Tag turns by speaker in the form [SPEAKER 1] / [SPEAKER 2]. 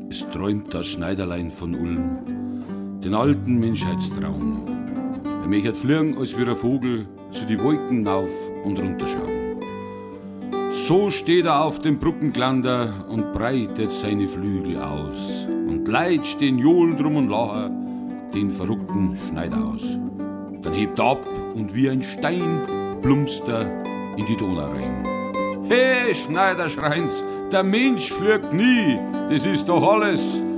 [SPEAKER 1] Es träumt das Schneiderlein von Ulm, den alten Menschheitstraum. Er möchte fliegen als wie ein Vogel, zu die Wolken rauf und runterschauen. So steht er auf dem Bruckenglander und breitet seine Flügel aus. Und Leid stehen johlen drum und lachen den verrückten Schneider aus. Dann hebt er ab und wie ein Stein plumpst er in die Donau rein. Hey, Schneider, schreien's, der Mensch fliegt nie, das ist doch alles